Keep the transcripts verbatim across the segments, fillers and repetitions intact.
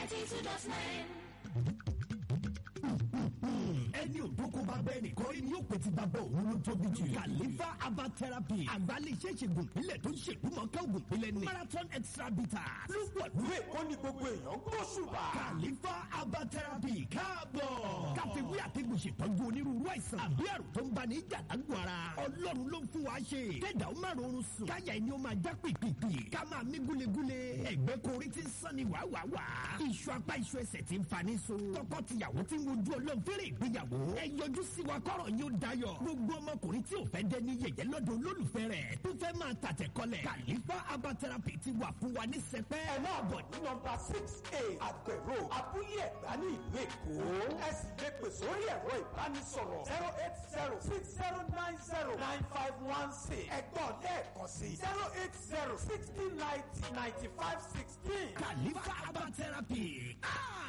ninety two dot nine. ẹni òdókó bá bẹ́ẹ̀ nìkan rí ni yóò pè ti bá bọ̀ òun ló tóbi jù. Khalifa herbal therapy àgbálẹ̀ iṣẹ́ ìṣègùn ìpínlẹ̀ tó ń ṣègbúmọ̀kẹ́ ògùn ìpínlẹ̀ ní marathon extra bitter ló pọ̀ ìwé kọ́ ni gbogbo èèyàn gbóṣùbà. Khalifa herbal therapy káàbọ̀. káfíwí àtẹ̀gùn ṣètọ́jú onírúurú àìsàn àbí àrùn tó ń bá ní ìjàdágùn ara. Ọlọ́run ló ń fún wa ṣe. kẹ́dà ó máa rọrùn sùn. káyà ẹni ó máa já pìpìpì. ká máa mí gúlegúle. ẹ̀gbẹ́ korí ti ń sán ni wàwàwà. iṣu apá iṣu ẹsẹ̀ ti ń fani so. tọkọ tìyàwó ti ń wojú Ọlọ́run fẹ́rẹ̀ ìgbéyàwó. ẹ yọjú sí wa kọ́rọ̀ yóò dayọ̀. gbogbo ọmọkùnrin tí ò fẹ́ dẹ́ ní yẹ̀yẹ́ lọ́dọ̀ olólùfẹ́ rẹ̀ tó fẹ́ máa tàtẹ̀ kọlẹ̀. Khalifa herbal therapy ti wà fún wa ní sẹpẹ́. ẹ máa bọ̀ ní nọ́mbà six a àgbẹ̀rò abúlé ẹ̀gbá ní ìlú Èkó. ẹ sì lè pè sórí ẹ̀rọ ìbánisọ̀rọ̀ zero eight zero six zero nine zero nine five one six. ẹ̀gbọ́n lẹ́ẹ̀kan sí zero eight zero sixty ninety ninety five sixteen. Khalifa herbal therapy.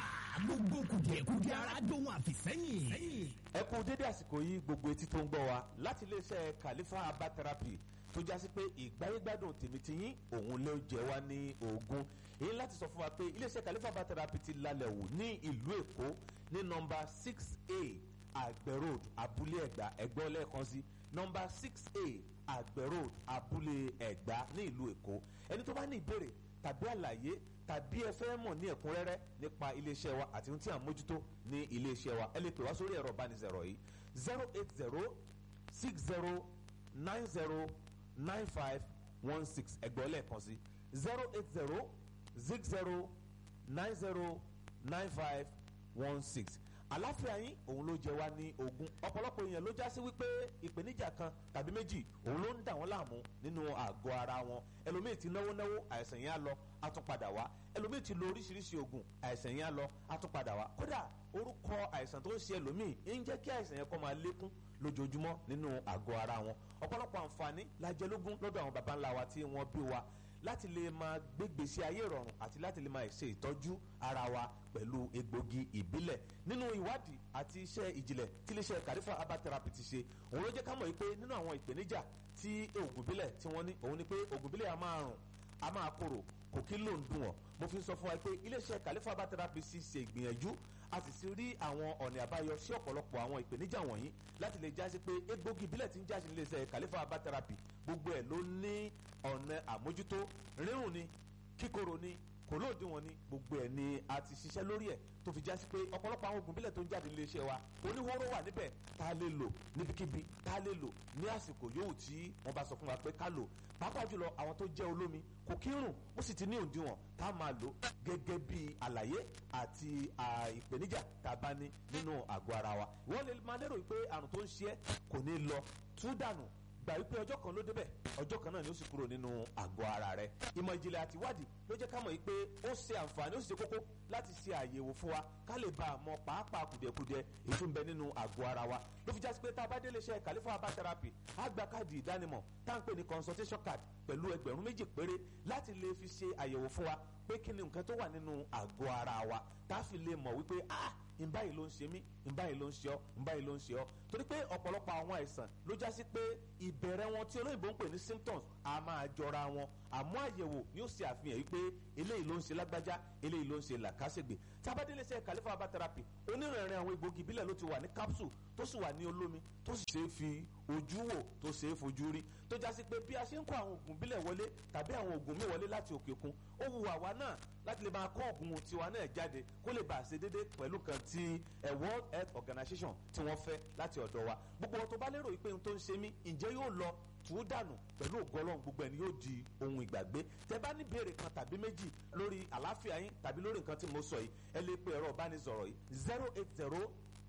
gbogbo kùdìẹ̀kùdìẹ̀ ara dóhun àfìsẹ́yìn. ẹ kú dédé àsìkò yìí gbogbo etí tó ń gbọ́ wa láti iléeṣẹ́ Khalifa herbal therapy tó jásí pé ìgbáyégbádùn tèmi ti yín òun ló jẹ wá ní ogún. èyí láti sọ fún wa pé iléeṣẹ́ Khalifa herbal therapy ti lálẹ́ wò ní ìlú Èkó ní nọ́mbà six a Àgbẹ̀ road Abúlé Ẹ̀gbá ẹ̀gbọ́n lẹ́ẹ̀kan sí nọ́mbà six a Àgbẹ̀ road Abúlé Ẹ̀gbá ní ìlú Èkó. ẹni tó bá ní ìbéèrè tàbí àlàyé tàbí ẹ fẹ́ mọ̀ ní ẹ̀kúnrẹ́rẹ́ nípa iléeṣẹ́ wa àti ohun tí à ń mójútó ní iléeṣẹ́ wa ẹ lè pè wá sórí ẹ̀rọ ìbánisọ̀rọ̀ yìí zero eight zero six zero nine zero nine five one six ẹgbẹ́ lẹ́ẹ̀kan sí zero eight zero six zero nine zero nine five one six. àláfíà yín òun ló jẹ wá ní ogún. ọ̀pọ̀lọpọ̀ èèyàn ló já sí wípé ìpèníjà kan tàbí méjì òun ló ń dà wọ́n láàmú nínú àgọ́ ara wọn. ẹlòmíì ti náwó náwó àìsàn yẹn á lọ á tún padà wá. ẹlòmíì ti lo oríṣiríṣi oògùn àìsàn yẹn á lọ á tún padà wá. kódà orúkọ àìsàn tó ń ṣe ẹlòmíì ń jẹ́ kí àìsàn yẹn kó máa lékún lójoojúmọ́ nínú àgọ́ ara wọn. ọ̀pọ̀lọpọ̀ àǹfààní la jẹ lógún lọ́dọ̀ àwọn baba ńlá wa tí wọ́n bí wa láti lè máa gbégbèsè ayé ìrọ̀rùn àti láti lè máa ṣe ìtọ́jú ara wa pẹ̀lú egbògi ìbílẹ̀. nínú ìwádìí àti iṣẹ́ ìjìnlẹ̀ tí iléeṣẹ́ Khalifa herbal therapy ti ṣe òun ló jẹ́ ká mọ̀ wípé nínú àwọn ìpèníjà tí oògùn ìbílẹ̀ tí wọ́n ní òun ni pé oògùn ìbílẹ̀ a máa rùn a máa korò kò kí ló ń dùn wọ́n. mo fi sọ fún wa pé iléeṣẹ́ Khalifa herbal therapy sì ṣe ìgbìyànjú a sì ti rí àwọn ọ̀nà àbáyọ sí ọ̀pọ̀lọpọ̀ àwọn ìpèníjà wọ̀nyí láti lè jásí pé egbògi ìbílẹ̀ tí ń jáde níléeṣẹ́ Khalifa herbal therapy gbogbo ẹ̀ ló ní ọ̀nà àmójútó rírùn ni kíkorò ni kò lóòdìwọ̀n ni gbogbo ẹ̀ ni a ti ṣiṣẹ́ lórí ẹ̀ tó fi jásí pé ọ̀pọ̀lọpọ̀ àwọn oògùn ìbílẹ̀ tó ń jáde níléeṣẹ́ wa oníhóró wà níbẹ̀ tá a lè lò níbikíbi tá a lè lò ní àsìkò yòówù tí wọ́n bá sọ fún wa pé ká lò pàápàá jùlọ àwọn tó jẹ́ olómi kò kí ń rùn ó sì ti ní òdiwọ̀n tá a máa lò gẹ́gẹ́ bí àlàyé àti ìpèníjà tá a bá ní nínú àgọ́ ara wa. ìwọ́n lè máa lérò pé àrùn tó ń ṣe ẹ́ kò ní lọ tú dànù gbà wípé ọjọ́ kan ló débẹ̀ ọjọ́ kan náà ni ó sì kúrò nínú àgọ́ ara rẹ̀. ìmọ̀ ìjìnlẹ̀ àti ìwádìí ló jẹ́ ká mọ̀ wípé ó ṣe àǹfààní ó sì ṣe kókó láti ṣe àyẹ̀wò fún wa ká lè bá a mọ pàápàá kùdìẹ̀kudiẹ èyí tó ń bẹ nínú àgọ́ ara wa. ló fi jásí pé tá a bá délé iṣẹ́ Khalifa herbal therapy á gba káàdì ìdánimọ̀ tá à ń pè ní consultation card pẹ̀lú ẹgbẹ̀rún méjì péré láti lè fi ṣe àyẹ̀wò fún wa pé kí ni nǹkan tó wà nínú àgọ́ ara wa tá a fi lè mọ̀ wípé ah ìbáyìí ló ń ṣe mí ìbáyìí ló ń ṣe ọ́ ìbáyìí ló ń ṣe ọ́ torí pé ọ̀pọ̀lọpọ̀ àwọn àìsàn ló já sí pé ìbẹ̀rẹ̀ wọn tí olóyìnbó ń pè ní symptoms a máa jọra wọn àmọ́ àyẹ̀wò yóò ṣe àfihàn wípé eléyìí ló ń ṣe lágbájá eléyìí ló ń ṣe làkàṣègbè tábàdélé ṣe Khalifa herbal therapy onírìnrìn àwọn egbògi ìbílẹ̀ ló ti wà ní capsule tó sì wà ní olómi tó sì ṣe é fi ojú wò tó ṣe é fojú rí tó já sí pé bí a ṣe ń kó àwọn oògùn ìbílẹ̀ wọlé tàbí àwọn oògùn míì wọlé láti òkè òkun ó wù àwa náà láti lè máa kó oògùn tiwa náà jáde kó lè bá a ṣe déédéé pẹ̀lú kan ti World Health Organization tí wọ́n fẹ́ láti ọ̀dọ̀ wa. gbogbo wọn tó bá lérò pé ohun tó ń ṣe mí ǹjẹ́ yóò lọ tù ú dànù pẹ̀lú ògo Ọlọ́run gbogbo ẹni yóò di ohun ìgbàgbé. tẹ́ bá ní béèrè kan tàbí méjì lórí àlàáfíà yín tàbí lórí nǹkan tí mo sọ yìí ẹ lè pe ẹ̀rọ ìbánisọ̀rọ̀ yìí zero eight zero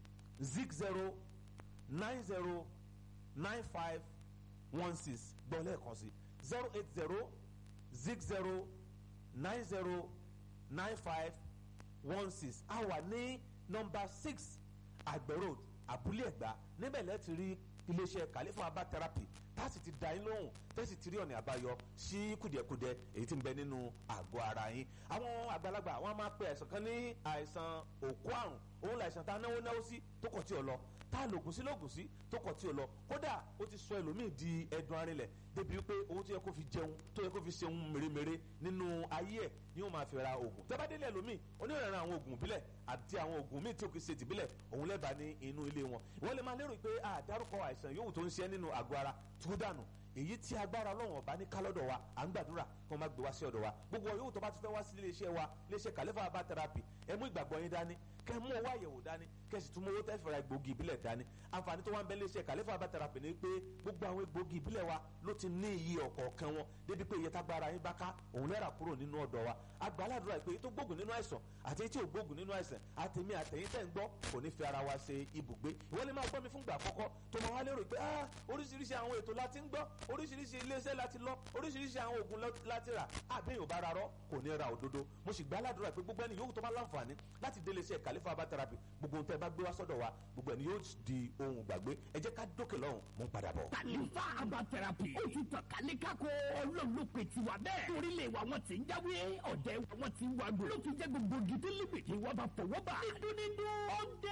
six zero nine zero nine five one six gbọ́ lẹ́ẹ̀kan sí zero eight zero six zero nine zero nine five one six a wà ní nọ́mbà six Àgbẹ̀ road Abúlé Ẹ̀gbá níbẹ̀ lẹ́ẹ̀ ti rí iléeṣẹ́ Khalifa herbal therapy tá a sì ti dá yín lóhùn tẹ́sí ti rí ọ̀nà àbáyọ sí kùdìẹ̀kudiẹ èyí tí ń bẹ nínú àgọ́ ara yín. àwọn àgbàlagbà wọn máa pe àìsàn kan ní àìsàn òkú àrùn òun làìsàn tá a náwó náwó sí tó kọ̀ tí ò lọ tá a lògùn sí lògùn sí tó kọ̀ tí ò lọ kódà ó ti sọ ẹlòmíì di ẹdun arinlẹ̀ débi wípé owó tó yẹ kó fi jẹun tó yẹ kó fi ṣeun mèremère nínú ayé ẹ̀ ni ó máa fi ra oògùn tẹ́bádélé ẹlòmíì onírànràn àwọn oògùn ìbílẹ̀ àti àwọn oògùn míì tí ó kì í ṣe tìbílẹ̀ òun lẹ́bàá ní inú ilé wọn wọ́n lè máa lérò pé àdárúkọ àìsàn yòówù tó ń ṣe nínú àgọ́ ara tó dànù èyí tí agbára ọlọ́run ọba ní kálọ́dọ̀ wa à ń gbàdúrà kí wọ́n má gbé wá sí ọ̀dọ̀ wa gbogbo yòówù tó bá ti fẹ́ wá sí iléeṣẹ́ wa iléeṣẹ́ Khalifa Herbal Therapy ẹ mú ìgbàgbọ́ yín dání kẹ́ mú owó àyẹ̀wò dání kẹ́ sì tún mú owó tẹ́ fẹ́ra egbògi ìbílẹ̀ dání àǹfààní tó wá ń bẹ iléeṣẹ́ Khalifa Herbal Therapy ni pé gbogbo àwọn egbògi ìbílẹ̀ wa ló ti ní iye ọ̀kọ̀ọ̀kan wọn débi pé iye tágbára yín bá ká òun lẹ́rà kúrò nínú ọ̀dọ̀ wa àgbà aládùúrà pé tó gbógun nínú àìsàn àti èyí tí ò gbógun nínú àìsàn àtẹ̀mí àtẹ̀yìn tẹ̀ ń gbọ́ kò ní fi ara wa ṣe ibùgbé ìwọ lè máa gbọ́ mi fúngbà àkọ́kọ́ tó máa wá lérò pé ah oríṣiríṣi àwọn ètò láti ń gbọ́ oríṣiríṣi iléeṣẹ́ láti lọ oríṣiríṣi àwọn oògùn láti rà àbẹ́yìn ò bá ra rọ́ kò ní ra òdodo mo sì gbà aládùúrà pé gbogbo ẹni yòówù tó bá láǹfààní láti délé iṣẹ́ Khalifa Herbal Therapy gbogbo ohun tẹ́ ẹ bá gbé wá sọ́dọ̀ wa gbogbo ẹni yóò di ohun gbàgbé ẹ jẹ́ ká dókè lọ́hùn mú padà bọ̀. Khalifa Herbal Therapy ó ti tàn kálékáko ọlọ́run ló pe tiwa bẹ́ẹ̀ orílẹ̀ wa wọ́n ti ń jáwé ọ̀dẹ́ wa wọ́n ti ń wágbó ló fi jẹ́ gbogbo gidi líbìtì wọ́n bá fọwọ́ bá dídúnídú ó dé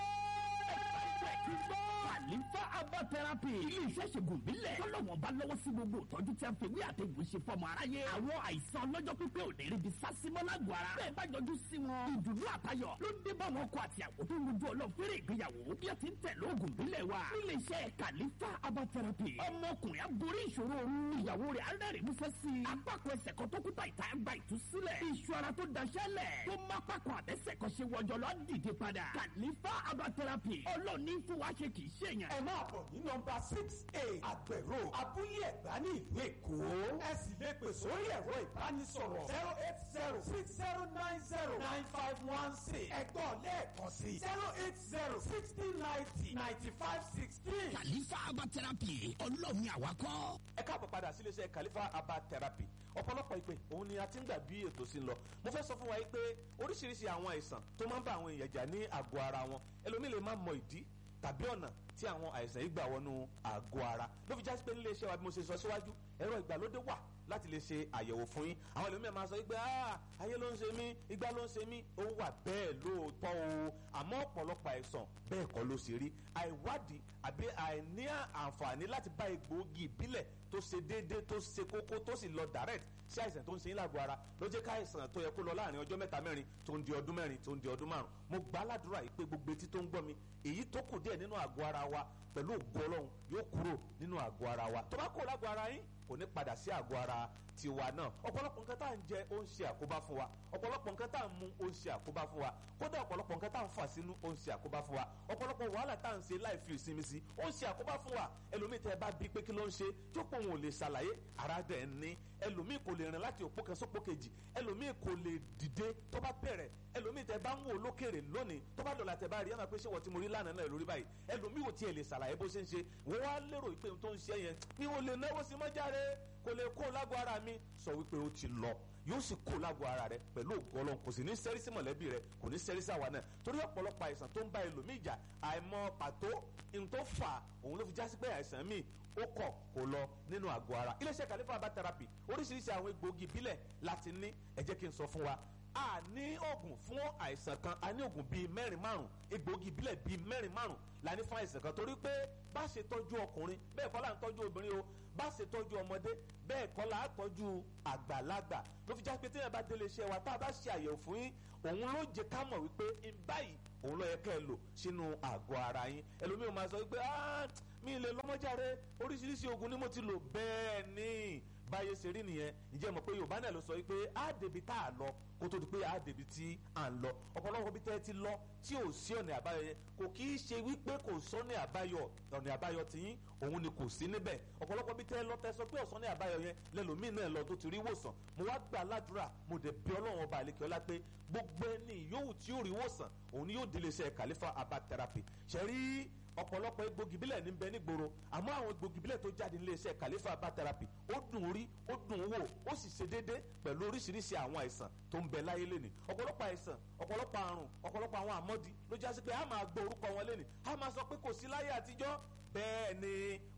Khalifa Herbal Therapy ilé iṣẹ́ ṣègùn bílẹ̀ tọ́lọ́wọ́n bá lọ́wọ́ sí gbogbo ìtọ́jú tí a fi wí àtẹ̀gùn ṣe fọmọ aráyé àwọn àìsàn ọlọ́jọ́ pípẹ́ ò ní rí bí sásímọ́ lágọ̀ọ́ ara bẹ́ẹ̀ bá yọjú sí wọn ìdùnnú àtayọ̀ ló dé bá wọn kọ àti àwọ̀ tó ń rojú ọlọ́fẹ́rẹ́ ìgbéyàwó bí a ti ń tẹ̀lé oògùn bílẹ̀ wa ilé iṣẹ́ Khalifa Herbal Therapy ọmọkùnrin aborí ìṣòro òru ìyàwó rẹ̀ arẹ́rìn músẹ́ sí i apákọ̀ ẹsẹ̀ kan tó kúta ìta gba ìtúsílẹ̀ iṣu ara tó daṣẹ́lẹ̀ tó má pákọ̀ àbẹ́sẹ̀ kan ṣe wọjọ́ lọ dìde padà Khalifa Herbal Therapy ọlọ́ọ̀ni fún wa ṣe kì í ṣèyàn. ẹ máa bọ̀ ní nọ́mbà six eight àgbẹ̀rò abúlé ẹ̀gbá ní ìlú èkó ẹ sì lè pè sórí ẹ̀rọ ìbánisọ̀rọ̀ zero eight zero six zero nine zero nine five one six ẹ̀gbọ́n lẹ́ẹ̀kan sí zero eight zero sixty ninety ninety five sixteen. Khalifa Herbal Therapy ọlọ́run ni àwa kọ́. ẹ káàbọ̀ padà sí iléeṣẹ́ Khalifa Herbal Therapy ọ̀pọ̀lọpọ̀ ìpè òun ni a ti ń gbà bí ètò sí ń lọ mo fẹ́ sọ fún wa pé oríṣiríṣi àwọn àìsàn tó máa ń bá àwọn èèyàn jà ní àgọ́ ara wọn ẹlòmíì lè má mọ ìdí tàbí ọ̀nà tí àwọn àìsàn yìí gbà wọnú àgọ́ ara ló fi jásí pé nílé iṣẹ́ wa bí mo ṣe sọ síwájú ẹ̀rọ ìgbàlódé wà láti lè ṣe àyẹ̀wò fún yín àwọn ẹlòmíràn máa sọ pé ayé ló ń ṣe mí igbá ló ń ṣe mí ó wà bẹ́ẹ̀ lóòótọ́ o àmọ́ ọ̀pọ̀lọpọ̀ àìsàn bẹ́ẹ̀ kọ́ ló ṣe rí àìwádìí àbí àìní àǹfààní láti bá egbòogi ìbílẹ̀ tó ṣe déédéé tó ṣe kókó tó sì lọ direct sí àìsàn tó ń ṣe yín lágọ̀ọ́ ara ló jẹ́ ká àìsàn tó yẹ kó lọ láàrin ọjọ́ mẹ́ta mẹ́rin tó ń di ọdún mẹ́rin tó ń di ọdún márùn mo gbà ládùúrà yìí pé gbogbo etí tó ń gbọ́ mi èyí tó kù díẹ̀ nínú àgọ́ ara wa pẹ̀lú ògo Ọlọ́run yóò kúrò nínú àgọ́ ara wa tó bá kúrò lágọ̀ọ́ ara yín kò ní padà sí àgọ́ ara tiwa náà ọ̀pọ̀lọpọ̀ nǹkan tá à ń jẹ ó ń ṣe àkóbá fún wa ọ̀pọ̀lọpọ̀ nǹkan tá à ń mu ó ń ṣe àkóbá fún wa kódà ọ̀pọ̀lọpọ̀ nǹkan tá à ń fà sínú ó ń ṣe àkóbá fún wa ọ̀pọ̀lọpọ̀ wàhálà tá à ń ṣe láì fi ìsinmi sí ó ń ṣe àkóbá fún wa ẹlòmíì tẹ́ ẹ bá bí pé kí ló ń ṣe tó pọ̀ òun ò lè ṣàlàyé ara dẹ̀ ń ní ẹlòmíì kò lè rìn láti òpó kan sópó kejì ẹlòmíì kò lè dìde tó bá bẹ̀rẹ̀ ẹlòmíì tẹ́ bá ń wò lókèrè lónìí tó bá dọ̀là tẹ́ bá rí ẹ̀ máa pé ṣé wọ́n ti mo rí lánàá náà lórí báyìí ẹlòmíì ò tiẹ̀ lè ṣàlàyé bó ṣe ń ṣe wọ́n wá lérò pé ohun tó ń ṣe yẹn mi ò lè náwó sí mọ́járe kò lè kó lágọ̀ọ́ ara mi sọ wípé ó ti lọ yóò sì kó lágọ̀ọ́ ara rẹ pẹ̀lú ògo Ọlọ́run kò sì ní sẹ́rí sí mọ̀lẹ́bí rẹ kò ní sẹ́rí sí àwa náà torí ọ̀pọ̀lọpọ̀ àìsàn tó ń bá ẹlòmíì jà àìmọ̀ pàtó n tó fà òun ló fi jásí pé àìsàn míì ó kọ̀ kó lọ nínú àgọ́ ara iléeṣẹ́ Khalifa Herbal Therapy oríṣiríṣi àwọn egbòogi ìbílẹ̀ láti ní ẹ jẹ́ kí n sọ fún wa a ní oògùn fún àìsàn kan a ní oògùn bíi mẹ́rin márùn egbòogi ìbílẹ̀ bíi mẹ́rin márùn la ní fún àìsàn kan torí pé bá ṣe tọ́jú ọkùnrin bẹ́ẹ̀ kọ́ là ń tọ́jú obìnrin o bá ṣe tọ́jú ọmọdé bẹ́ẹ̀ kọ́ là á tọ́jú àgbàlagbà ló fi já pé téèyàn bá délé iṣẹ́ wa tá a bá ṣe àyẹ̀wò fún yín òun ló jẹ́ ká mọ̀ wípé báyìí òun ló yẹ kẹ́ ẹ lò sínú àgọ́ ara yín ẹlòmíràn máa sọ wípé mi lè lọ́mọ́járe oríṣiríṣi oògùn ni mo ti lò bẹ́ẹ̀ ni báyé ṣe rí nìyẹn ǹjẹ́ mọ̀ pé Yorùbá náà ló sọ wípé á débi tá a lọ kó tó di pé á débi tí à ń lọ ọ̀pọ̀lọpọ̀ bí tẹ́ ẹ ti lọ tí ò sí ọ̀nà àbáyọ yẹn kò kì í ṣe wípé kò sọ́nà àbáyọ ọ̀nà àbáyọ tiyín òun ni kò sí níbẹ̀ ọ̀pọ̀lọpọ̀ bí tẹ́ ẹ lọ tẹ́ sọ pé ọ̀sán ní àbáyọ yẹn lẹ́lòmíì náà lọ tó ti rí wòsàn mo wá gbà ládùúrà mo dẹ̀ bí Ọlọ́run ọba àlekè ọlá pé gbogbo ẹni yòówù tí ó rí wòsàn òun ni yóò délé iṣẹ́ Khalifa Herbal Therapy ṣẹ́rí ọ̀pọ̀lọpọ̀ egbògi bílẹ̀ ní bẹ nígboro àmọ́ àwọn egbògi bílẹ̀ tó jáde nílé iṣẹ́ Khalifa Herbal Therapy ó dùn rí ó dùn wò ó sì ṣe déédéé pẹ̀lú oríṣiríṣi àwọn àìsàn tó ń bẹ láyé lẹ́nìí ọ̀pọ̀lọpọ̀ àìsàn ọ̀pọ̀lọpọ̀ àrùn ọ̀pọ̀lọpọ̀ àwọn àmọ́dí ló jásí pé a máa gbọ́ orúkọ wọn lẹ́nìí a máa sọ pé kò sí láyé àtijọ́ bẹ́ẹ̀ ni kò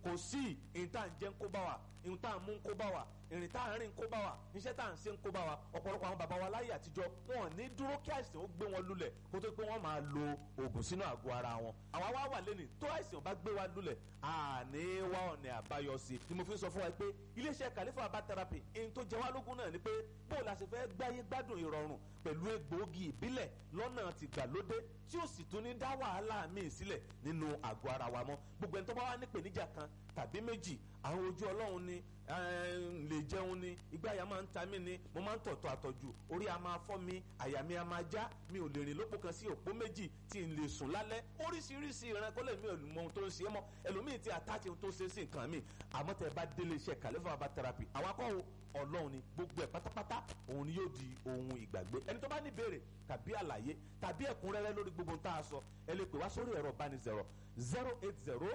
kò sí ìrìn tá à ń jẹ́ ń kó bá wa ìrìn tá à ń mú ń kó bá wa ìrìn tá à ń rìn ń kó bá wa iṣẹ́ tá à ń ṣe ń kó bá wa ọ̀pọ̀lọpọ̀ àwọn bàbá wa láyé àtijọ́ wọn ò ní dúró kí àìsàn ó gbé wọn lulẹ̀ kó tó pé wọ́n máa lo oògùn sínú àgọ́ ara wọn àwa wá wà lẹ́nìí tó àìsàn bá gbé wa lulẹ̀ àní wá ọ̀nà àbáyọ sí i ni mo fi sọ fún wa pé iléeṣẹ́ Khalifa Herbal Therapy ẹni tó jẹ wá lógún náà ni pé bóò la ṣe fẹ́ gbáyé gbádùn ìrọ̀rùn pẹ̀lú egbòogi ìbílẹ̀ lọ́nà tìgbàlódé tí ó sì tún ní dá wàhálà míì sílẹ̀ nínú àgọ́ ara wa mọ́ gbogbo ẹni tó bá wà nípèníjà kan tàbí méjì àwọn ojú ọlọ́run ni lè jẹun ni ìgbà àyà máa ń ta mí ni mo máa ń tọ̀tọ̀ àtọ̀jù orí a máa fọ́ mi àyà mi a máa já mi ò lè rìn lópò kan sí òpó méjì tí n lè sùn lálẹ́ oríṣiríṣi ìrànkọ́lẹ̀ mi ò mọ ohun tó ń ṣe é mọ́ ẹlòmíì ti àtàtì ohun tó ṣe é sí nǹkan mi àmọ́ tẹ́ ẹ bá délé iṣẹ́ Khalifa Herbal Therapy àwa kọ́ o ọlọ́run ni gbogbo ẹ̀ pátápátá òun ni yóò di ohun ìgbàgbé ẹni tó bá ní ìbéèrè tàbí àlàyé tàbí ẹ̀kúnrẹ́rẹ́ lórí gbogbo ohun tá a sọ ẹ lè pè wá sórí ẹ̀rọ ìbánisọ̀rọ̀ zero eight zero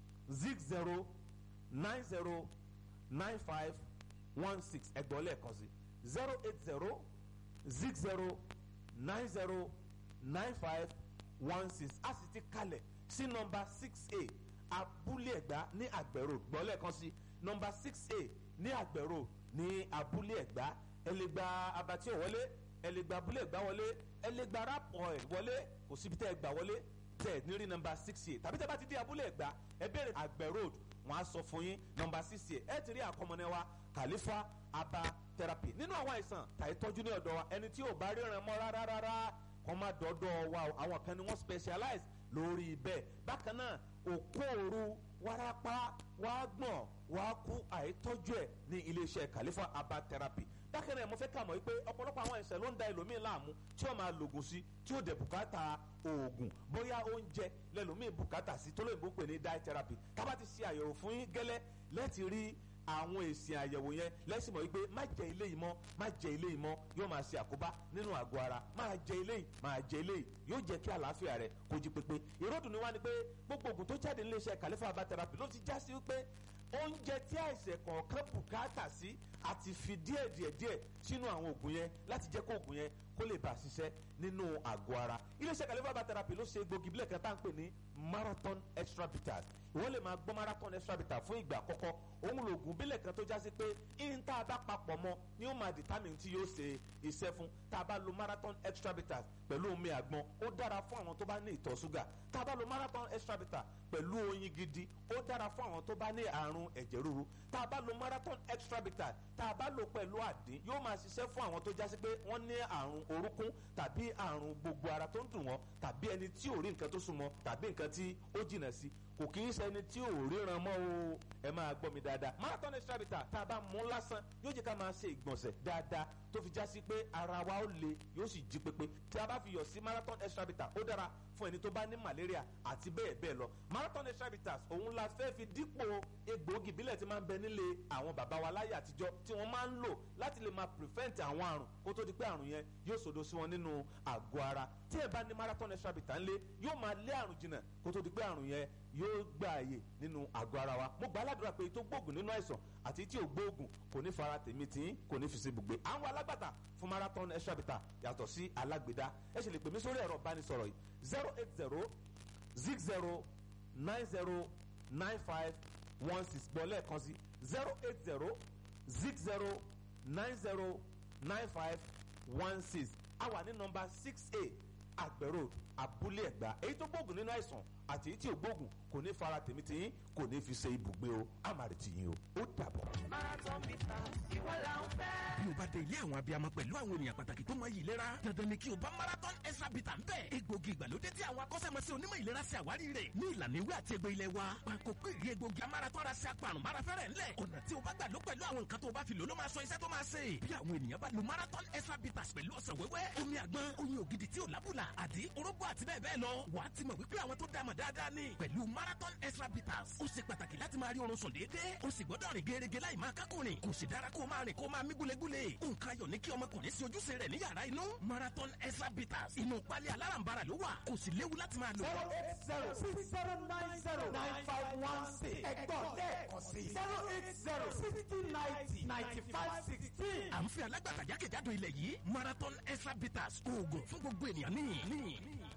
zig zero nine zero nine five one six ẹgbọ́n lẹ́ẹ̀kan sí zero eight zero zig zero nine zero nine five one six a sì ti kalẹ̀ sí nọ́mbà six a abúlé ẹ̀gbá ní àgbẹ̀rò gbọ́n lẹ́ẹ̀kan sí nọ́mbà six a ní àgbẹ̀rò ní abúlé ẹ̀gbá ẹ lè gba abatí wọlé ẹ lè gba abúlé ẹ̀gbá wọlé ẹ lè gba rap oil wọlé kò síbi tẹ́ ẹ gbà wọlé tẹ́ ẹ ní rí nọ́mbà six a tàbí tẹ́ bá ti dé abúlé ẹ̀gbá ẹ béèrè àgbẹ̀ road wọ́n á sọ fún yín nọ́mbà six a ẹ ti rí àkọmọ̀nẹ́ wa Khalifa Herbal Therapy nínú àwọn àìsàn tàì tọ́jú ní ọ̀dọ̀ wa ẹni tí ò bá ríran mọ́ rárá rárá kọ́ má dọ́dọ̀ wa àwọn kan ni wọ́n specialize lórí bẹ́ẹ̀ bákan náà òkú òru wárápá wàá gbọ̀n wàá kú àìtọ́jú ẹ̀ ní iléeṣẹ́ Khalifa Herbal Therapy bákan náà mo fẹ́ kà mọ́ wípé ọ̀pọ̀lọpọ̀ àwọn àìsàn ló ń da ẹlòmíín láàmú tí wọ́n máa lògùn sí tí ó dẹ̀ bùkátà oògùn bóyá oúnjẹ lẹ́lòmíín bùkátà sí tó lóyìnbó pè ní diet therapy tábà ti ṣe àyẹ̀wò fún yín gẹ́lẹ́ lẹ́ẹ̀tì rí àwọn èsì àyẹ̀wò yẹn lẹ́sìn mọ̀ wípé má jẹ ilé yìí mọ́ má jẹ ilé yìí mọ́ yóò máa ṣe àkóbá nínú àgọ́ ara máa jẹ ilé yìí máa jẹ ilé yìí yóò jẹ́ kí àlàáfíà rẹ̀ kó jí pépé ìròdùn ni wá ni pé gbogbo ògùn tó jáde nílé iṣẹ́ Khalifa Herbal Therapy ló ti já sí wípé oúnjẹ tí àìsàn kọ̀ọ̀kan bùkátà sí àti fi díẹ̀ díẹ̀ díẹ̀ sínú àwọn ògùn yẹn láti jẹ́ kó ògùn yẹn kó lè bá a ṣiṣẹ́ nínú àgọ́ ara iléeṣẹ́ Khalifa Herbal Therapy ló ṣe egbògi bílẹ̀ kan tá à ń pè ní Marathon Extra Bitters ìwọ́n lè máa gbọ́ Marathon Extra Bitters fún ìgbà àkọ́kọ́ òun lògùn bílẹ̀ kan tó já sí pé ihun tá a bá papọ̀ mọ́ ni ó máa determine tí yóò ṣe iṣẹ́ fún tá a bá lo Marathon Extra Bitters pẹ̀lú omi àgbọn ó dára fún àwọn tó bá ní ìtọ̀ ṣúgà tá a bá lo Marathon Extra Bitters pẹ̀lú oyin gidi ó dára fún àwọn tó bá ní àrùn ẹ̀jẹ̀ ríru tá a bá lo Marathon Extra Bitters tá a bá lo pẹ̀lú àdín yóò máa ṣiṣẹ́ fún àwọn tó já sí pé wọ́n ní àrùn orúnkún tàbí àrùn gbogbo ara tó ń dùn wọ́n tàbí ẹni tí ò rí nǹkan tó súnmọ́ tàbí nǹkan tí ó jìnà sí kò kì í ṣẹni tí ò ríran mọ́ o ẹ máa gbọ́ mi dáadáa Marathon Extra Bitters tá a bá mú lásán yóò jẹ́ ká máa ṣe ìgbọ̀nsẹ̀ dáadáa tó fi já sí pé ara wa ó le yóò sì jí pépé tí a bá fi yọ̀ sí Marathon Extra Bitters ó dára fún ẹni tó bá ní malaria àti bẹ́ẹ̀ bẹ́ẹ̀ lọ Marathon Extra Bitters òun la fẹ́ fi dípò egbòogi ìbílẹ̀ tí máa ń bẹ nílé àwọn bàbá wa láyé àtijọ́ tí wọ́n máa ń lò láti lè máa prevent àwọn àrùn kó tó di pé àrùn yẹn yóò sòdo sí wọn nínú àgọ́ ara tí ẹ bá ní Marathon Extra Bitters ńlé yóò máa lé àrùn jìnnà kó tó di pé àrùn yẹn yóò gbà àyè nínú àgọ́ ara wa mo gbà aládùúrà pé tó gbóògùn nínú àìsàn àti tí ò gbóògùn kò ní fara tèmi tí kò ní fi sí ibùgbé àwọn alágbàtà fún Marathon Extra Bitters yàtọ̀ sí alágbèdá ẹ ṣe lè pè mí sórí ẹ̀rọ ìbánisọ̀rọ̀ yìí zero eight zero zig zero nine zero nine five one six gbọ́ lẹ́ẹ̀kan sí zero eight zero zig zero nine zero nine five one six a wà ní nọ́mbà six a àgbẹ̀rò abúlé ẹ̀gbá èyí tó gbóògùn nínú àìsàn àti èyí tí ò gbóògùn kò ní fara tèmi tiyín kò ní fi ṣe ibùgbé o àmàrè tiyín o ó dàbọ̀. Marathon Bitters ìwọ là ń fẹ́. bí o bá dé ilé àwọn abiyamọ pẹ̀lú àwọn ènìyàn pàtàkì tó máa yí ìlera dandan ni kí o bá Marathon Extra Bitters ń bẹ̀. egbògi ìgbàlódé tí àwọn akọ́ṣẹ́mọṣẹ́ onímọ̀ ìlera ṣe àwárí rẹ̀ ní ìlànà ìwé àti egbò ilẹ̀ wa pàǹkó péré egbògi Marathon ra ṣe apàrùn márafẹ́rẹ́ ńlẹ̀ ọ̀nà tí o bá gbà ló pẹ̀lú àwọn nǹkan tó o bá fi lò ló máa sọ iṣẹ́ tó máa ṣe. bí àwọn ènìyàn bá lo Marathon Extra Bitters pẹ̀lú ọsàn wẹ́wẹ́ omi àgbọn oyin ògidì tí ò lábùlà àti orógbó àti bẹ́ẹ̀ bẹ́ẹ̀ lọ wà á ti mọ̀ wípé àwọn tó dámọ̀ dáadáa ni pẹ̀lú Marathon Extra Bitters ó ṣe pàtàkì láti máa rí oorun sùn déédéé ó sì gbọ́dọ̀ rìn gẹ́rẹ́gẹ́ láì máa kákùnrin kò sì dára kó máa rìn kó máa mí gúlegúle nǹkan ayọ̀ ní kí ọmọkùnrin sí ojúṣe rẹ̀ ní yàrá inú Marathon Extra Bitters inú pálí alárànbarà ló wà kò sì léwu láti máa lò. zero eight zero six zero nine zero nine five one six ẹ̀gbọ́n lẹ́ẹ̀kan sí zero eight zero sixty ninety ninety five sixteen. à ń fi alágbàtà jákèjádò ilẹ̀ yìí Marathon Extra Bitters oògùn fún gbogbo ènìyàn níyì.